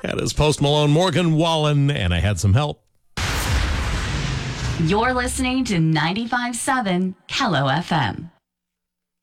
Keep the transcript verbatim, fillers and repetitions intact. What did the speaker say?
That is Post Malone, Morgan Wallen, and I Had Some Help. You're listening to ninety-five point seven Kello F M.